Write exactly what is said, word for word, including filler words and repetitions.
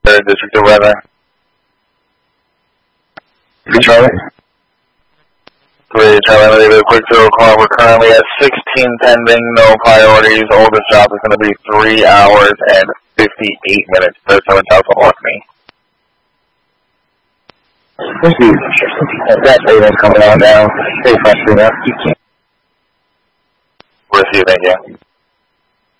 District of Weather. Charlie? Three, Charlie, leave a quick zero call. We're currently at sixteen pending, no priorities. Oldest stop is going to be three hours and fifty-eight minutes. There's no South Milwaukee. Thank you. That data's coming on now. Stay fresh enough. We'll see you, thank you.